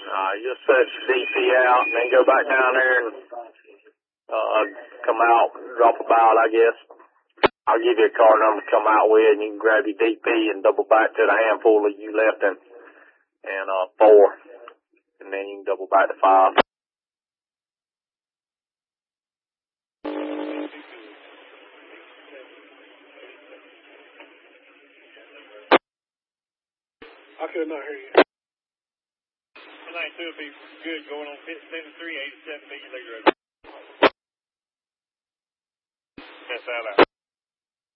Just set DP out and then go back down there and come out, drop a bout, I guess. I'll give you a car number to come out with, and you can grab your DP and double back to the handful that you left in 4, and then you can double back to 5. I could not hear you. 92 would be good going on 53, 87 million liter. That's out.